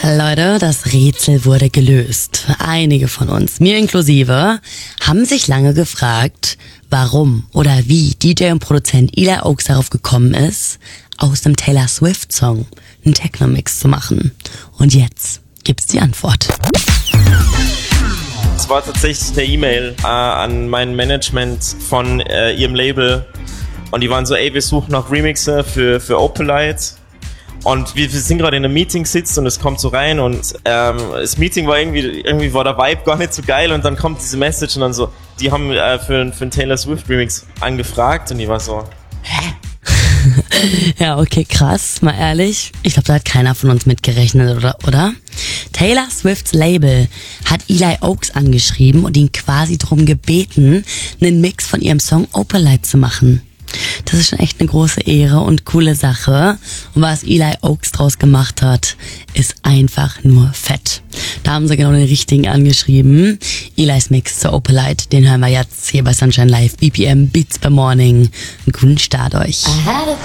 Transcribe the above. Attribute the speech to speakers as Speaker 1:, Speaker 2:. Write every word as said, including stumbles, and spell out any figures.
Speaker 1: Leute, das Rätsel wurde gelöst. Einige von uns, mir inklusive, haben sich lange gefragt, warum oder wie D J und Produzent Eli Oaks darauf gekommen ist, aus dem Taylor Swift-Song einen Techno-Mix zu machen. Und jetzt gibt's die Antwort.
Speaker 2: Es war tatsächlich eine E-Mail äh, an mein Management von äh, ihrem Label und die waren so, ey, wir suchen noch Remixe für, für Opalite. Und wir, wir sind gerade in einem Meeting sitzt und es kommt so rein und ähm, das Meeting war irgendwie, irgendwie war der Vibe gar nicht so geil und dann kommt diese Message und dann so, die haben äh, für, für einen Taylor Swift Remix angefragt und die war so, hä?
Speaker 1: Ja, okay, krass, mal ehrlich. Ich glaube, da hat keiner von uns mitgerechnet, oder? oder? Taylor Swifts Label hat Eli Oaks angeschrieben und ihn quasi darum gebeten, einen Mix von ihrem Song Opalite zu machen. Das ist schon echt eine große Ehre und coole Sache. Und was Eli Oaks draus gemacht hat, ist einfach nur fett. Da haben sie genau den richtigen angeschrieben. Eli's Mix zu Opalite, den hören wir jetzt hier bei Sunshine Live. B P M Beats by Morning. Einen guten Start euch.